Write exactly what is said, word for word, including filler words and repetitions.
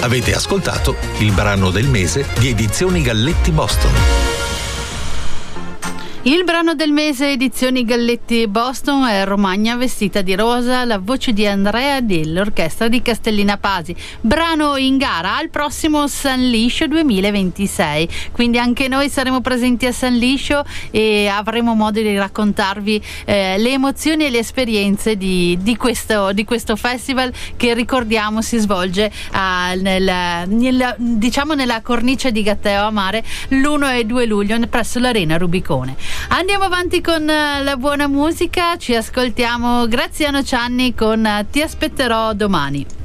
Avete ascoltato il brano del mese di Edizioni Galletti Boston. Il brano del mese edizioni Galletti Boston è Romagna vestita di rosa, la voce di Andrea dell'orchestra di Castellina Pasi, brano in gara al prossimo San Liscio duemilaventisei, quindi anche noi saremo presenti a San Liscio e avremo modo di raccontarvi eh, le emozioni e le esperienze di, di, questo, di questo festival che, ricordiamo, si svolge a, nel, nel, diciamo nella cornice di Gatteo a Mare l'primo e due luglio presso l'Arena Rubicone. Andiamo avanti con la buona musica, ci ascoltiamo Graziano Cianni con Ti aspetterò domani.